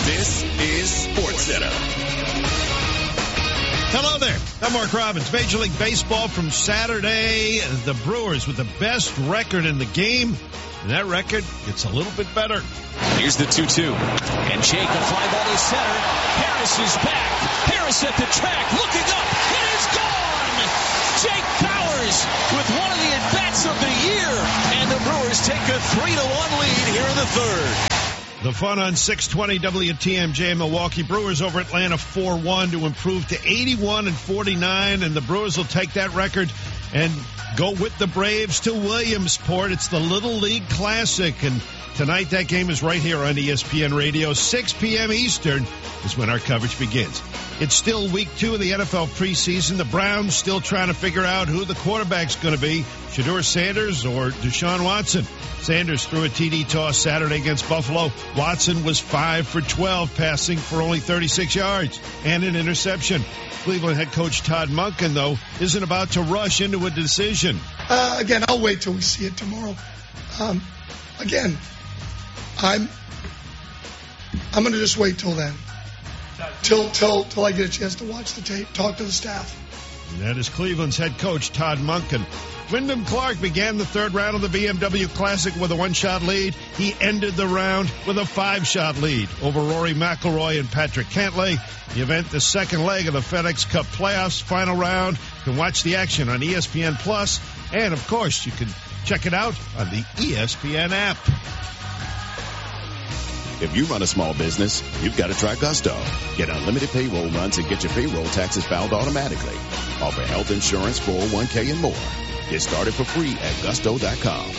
This is SportsCenter. Hello there. I'm Mark Robbins. Major League Baseball from Saturday. The Brewers with the best record in the game. And that record gets a little bit better. Here's the 2-2. And Jake, a fly ball to center. Harris is back. Harris at the track, looking up. It is gone! Jake Bauers with one of the at-bats of the year. And the Brewers take a 3-1 lead here in the third. The fun on 620 WTMJ. Milwaukee Brewers over Atlanta 4-1 to improve to 81-49. And the Brewers will take that record and go with the Braves to Williamsport. It's the Little League Classic. And tonight that game is right here on ESPN Radio. 6 p.m. Eastern is when our coverage begins. It's still week 2 of the NFL preseason. The Browns still trying to figure out who the quarterback's going to be, Shedeur Sanders or Deshaun Watson. Sanders threw a TD toss Saturday against Buffalo. Watson was 5 for 12, passing for only 36 yards and an interception. Cleveland head coach Todd Monken, though, isn't about to rush into a decision. Again, I'll wait till we see it tomorrow. Again, I'm going to just wait till then. Till I get a chance to watch the tape, talk to the staff. And that is Cleveland's head coach, Todd Monken. Wyndham Clark began the third round of the BMW Classic with a 1-shot lead. He ended the round with a 5-shot lead over Rory McIlroy and Patrick Cantlay. The event, the second leg of the FedEx Cup playoffs, final round. You can watch the action on ESPN Plus, and of course you can check it out on the ESPN app. If you run a small business, you've got to try Gusto. Get unlimited payroll runs and get your payroll taxes filed automatically. Offer health insurance, 401k, and more. Get started for free at gusto.com.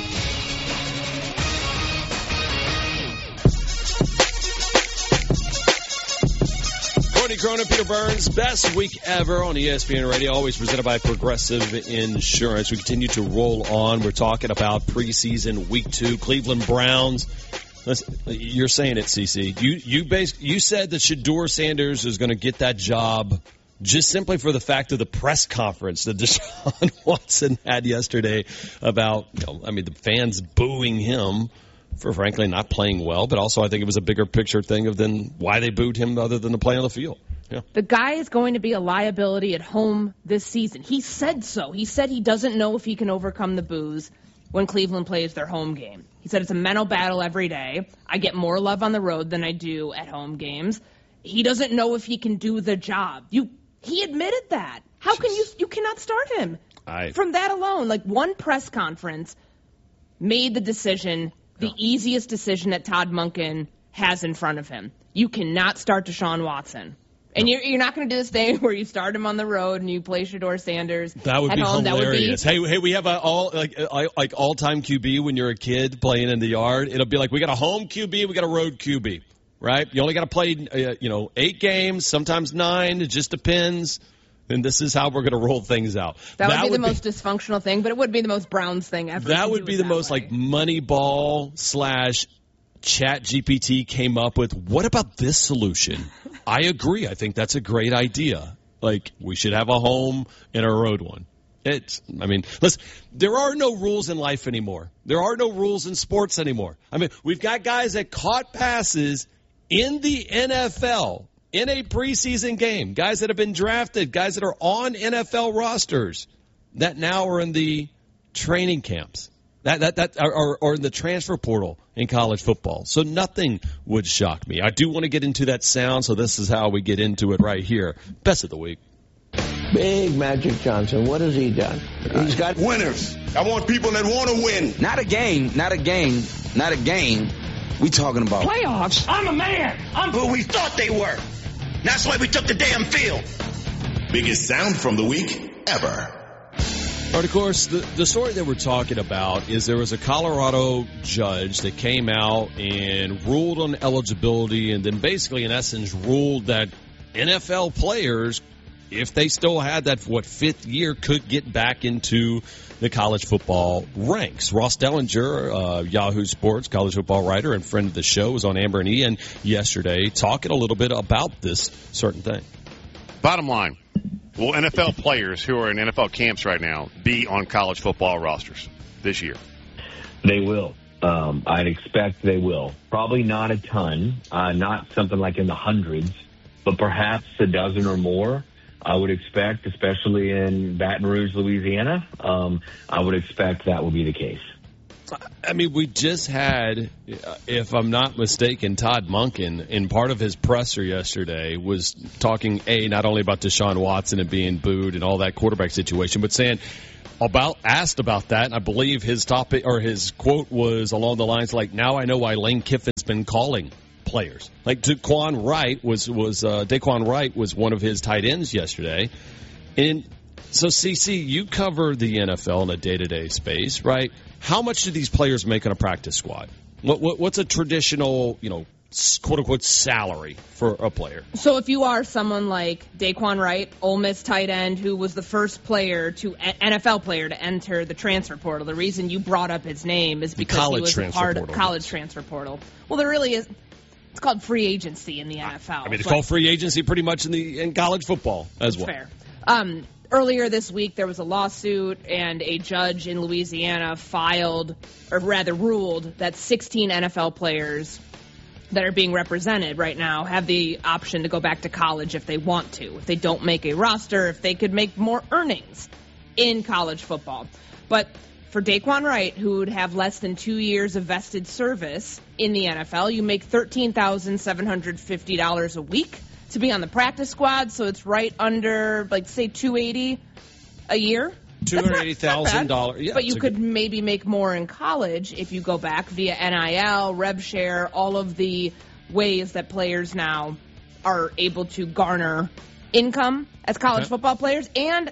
Courtney Cronin, Peter Burns, best week ever on ESPN Radio, always presented by Progressive Insurance. We continue to roll on. We're talking about preseason week 2, Cleveland Browns. Listen, you're saying it, CC. You said that Shedeur Sanders is going to get that job just simply for the fact of the press conference that Deshaun Watson had yesterday about, the fans booing him for, frankly, not playing well. But also I think it was a bigger picture thing of then why they booed him other than the play on the field. Yeah. The guy is going to be a liability at home this season. He said so. He said he doesn't know if he can overcome the boos when Cleveland plays their home game. He said it's a mental battle every day. I get more love on the road than I do at home games. He doesn't know if he can do the job. He admitted that. How can you cannot start him from that alone? Like, one press conference made the decision, the easiest decision that Todd Monken has in front of him. You cannot start Deshaun Watson. And you're not going to do this thing where you start him on the road and you play Shedeur Sanders at home. Hilarious. That would be, hey, we have all-time QB when you're a kid playing in the yard. It'll be like we got a home QB, we got a road QB, right? You only got to play 8 games, sometimes 9. It just depends. And this is how we're going to roll things out. That would be the most dysfunctional thing, but it would be the most Browns thing ever. That would be the most like Moneyball / ChatGPT came up with. What about this solution? I agree. I think that's a great idea. Like, we should have a home and a road one. Listen, there are no rules in life anymore. There are no rules in sports anymore. We've got guys that caught passes in the NFL in a preseason game, guys that have been drafted, guys that are on NFL rosters that now are in the training camps. Or in the transfer portal in college football. So nothing would shock me. I do want to get into that sound, so this is how we get into it right here. Best of the week. Big Magic Johnson. What has he done? He's got winners. I want people that want to win. Not a game. We talking about playoffs. I'm a man. I'm who we thought they were. That's why we took the damn field. Biggest sound from the week ever. But, of course, the story that we're talking about is there was a Colorado judge that came out and ruled on eligibility and then basically, in essence, ruled that NFL players, if they still had that, 5th year, could get back into the college football ranks. Ross Dellinger, Yahoo Sports college football writer and friend of the show, was on Amber and Ian yesterday talking a little bit about this certain thing. Bottom line. Will NFL players who are in NFL camps right now be on college football rosters this year? They will. I'd expect they will. Probably not a ton, not something like in the hundreds, but perhaps a dozen or more. I would expect, especially in Baton Rouge, Louisiana, I would expect that will be the case. I mean, we just had, if I'm not mistaken, Todd Monken, in part of his presser yesterday, was talking, not only about Deshaun Watson and being booed and all that quarterback situation, but saying asked about that, and I believe his topic or his quote was along the lines like, "Now I know why Lane Kiffin's been calling players." Like Daquan Wright was one of his tight ends yesterday, and so CC, you cover the NFL in a day-to-day space, right? How much do these players make on a practice squad? What's a traditional, quote-unquote salary for a player? So if you are someone like Daquan Wright, Ole Miss tight end, who was the first NFL player to enter the transfer portal, the reason you brought up his name is because he was a part of college transfer portal. Well, there really is. It's called free agency in the NFL. I mean, it's called free agency pretty much in college football as well. Fair. Earlier this week, there was a lawsuit, and a judge in Louisiana ruled that 16 NFL players that are being represented right now have the option to go back to college if they want to, if they don't make a roster, if they could make more earnings in college football. But for Daquan Wright, who would have less than 2 years of vested service in the NFL, you make $13,750 a week to be on the practice squad, so it's right under, say, $280 a year. $280,000. Yeah, but you could maybe make more in college if you go back via NIL, rev share, all of the ways that players now are able to garner income as college football players, and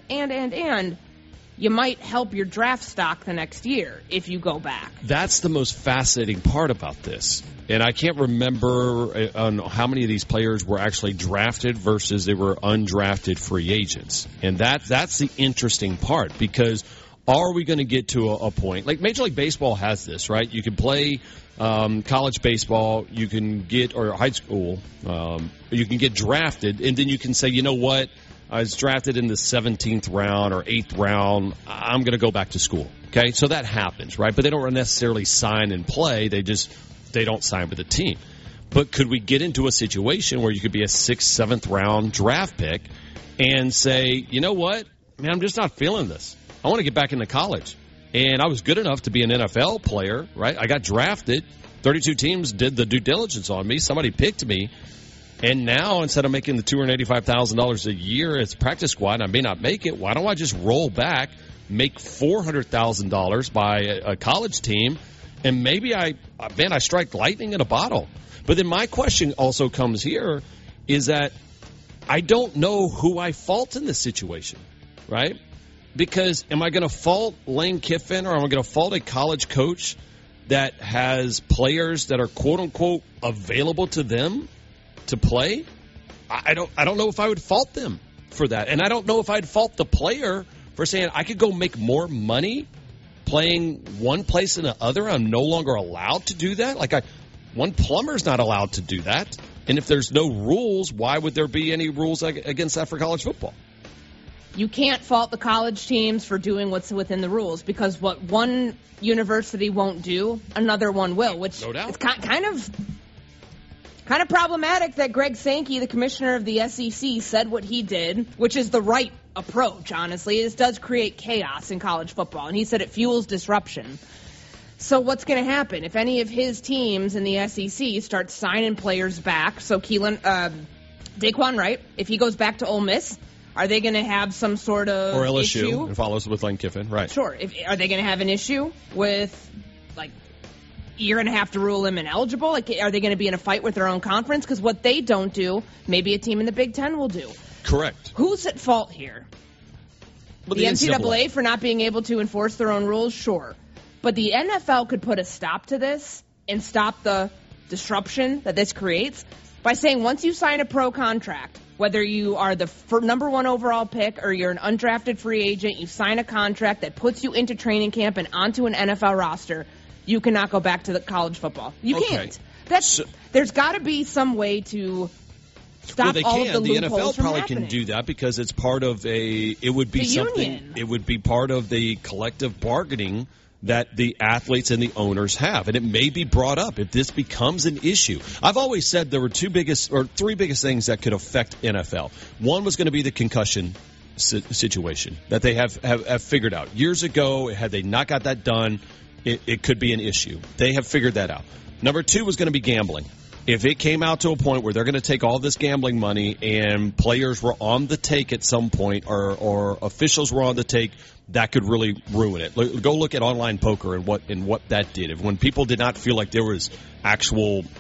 you might help your draft stock the next year if you go back. That's the most fascinating part about this. And I can't remember on how many of these players were actually drafted versus they were undrafted free agents. And that's the interesting part, because are we going to get to a point, like Major League Baseball has this, right? You can play college baseball, you can get, or high school, you can get drafted, and then you can say, you know what? I was drafted in the 17th round or 8th round. I'm going to go back to school. Okay, so that happens, right? But they don't necessarily sign and play. They don't sign with a team. But could we get into a situation where you could be a 6th, 7th round draft pick and say, you know what? Man, I'm just not feeling this. I want to get back into college. And I was good enough to be an NFL player, right? I got drafted. 32 teams did the due diligence on me. Somebody picked me. And now, instead of making the $285,000 a year as practice squad, I may not make it. Why don't I just roll back, make $400,000 by a college team, and maybe I strike lightning in a bottle. But then my question also comes here is that I don't know who I fault in this situation, right? Because am I going to fault Lane Kiffin, or am I going to fault a college coach that has players that are quote-unquote available to them to play? I don't know if I would fault them for that. And I don't know if I'd fault the player for saying I could go make more money playing one place than the other. I'm no longer allowed to do that. One plumber's not allowed to do that. And if there's no rules, why would there be any rules against that for college football? You can't fault the college teams for doing what's within the rules, because what one university won't do, another one will, which no doubt. It's kind of problematic that Greg Sankey, the commissioner of the SEC, said what he did, which is the right approach, honestly. This does create chaos in college football, and he said it fuels disruption. So what's going to happen? If any of his teams in the SEC start signing players back, so Daquan Wright, if he goes back to Ole Miss, are they going to have some sort of or LSU issue? And follows with Lane Kiffin, right? Sure. Are they going to have an issue with, you're going to have to rule him ineligible? Are they going to be in a fight with their own conference? Because what they don't do, maybe a team in the Big Ten will do. Correct. Who's at fault here? Well, the NCAA for not being able to enforce their own rules? Sure. But the NFL could put a stop to this and stop the disruption that this creates by saying once you sign a pro contract, whether you are the number 1 overall pick or you're an undrafted free agent, you sign a contract that puts you into training camp and onto an NFL roster, you cannot go back to the college football. You can't. There's got to be some way to stop all of the loopholes NFL probably happening. can do that because it's part of it would be something. Union. It would be part of the collective bargaining that the athletes and the owners have. And it may be brought up if this becomes an issue. I've always said there were three biggest things that could affect NFL. One was going to be the concussion situation that they have figured out. Years ago, had they not got that done, it could be an issue. They have figured that out. Number two was going to be gambling. If it came out to a point where they're going to take all this gambling money and players were on the take at some point or officials were on the take, that could really ruin it. Go look at online poker and what that did. When people did not feel like there was actual